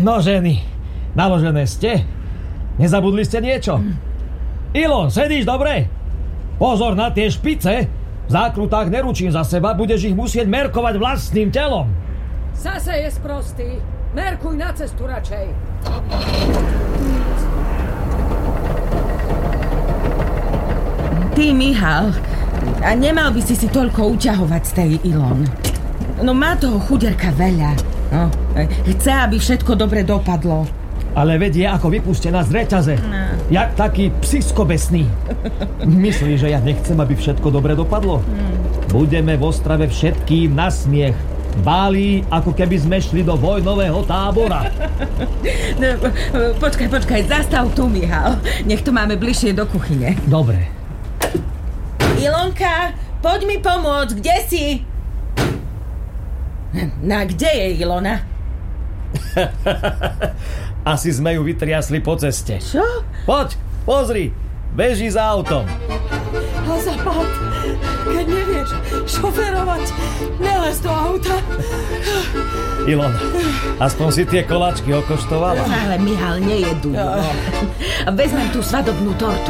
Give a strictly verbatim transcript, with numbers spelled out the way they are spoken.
No ženy, naložené ste? Nezabudli ste niečo? Ilon, sedíš dobre? Pozor na tie špice. V zákrutách neručím za seba, budeš ich musieť merkovať vlastným telom. Zase je sprostý. Merkuj na cestu radšej. Ty, Michal, a nemal by si si toľko uťahovať z tej Ilon. No má toho chuderka veľa. No, chce, aby všetko dobre dopadlo. Ale vedie ako vypustená z reťaze. No. Jak taký psiskobesný. Myslíš, že ja nechcem, aby všetko dobre dopadlo? Hmm. Budeme v Ostrave všetkým na smiech. Báli, ako keby sme šli do vojnového tábora. No, počkaj, počkaj, zastav tu, Michal. Nech to máme bližšie do kuchyne. Dobre. Ilonka, poď mi pomôcť, kde si? No, kde je Ilona? Asi sme ju vytriasli po ceste. Čo? Poď, pozri, beží za autom. A zapad, keď nevieš šoferovať, nelez do auta. Ilona, aspoň si tie koláčky okoštovala. Ale Michal, nejedú. No. Vezmem tú svadobnú tortu.